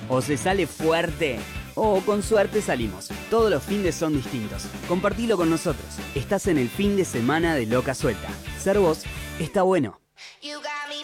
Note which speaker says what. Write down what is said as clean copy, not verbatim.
Speaker 1: O se sale fuerte, o con suerte salimos. Todos los fines son distintos. Compartilo con nosotros. Estás en el fin de semana de Loca Suelta. Ser vos está bueno.
Speaker 2: You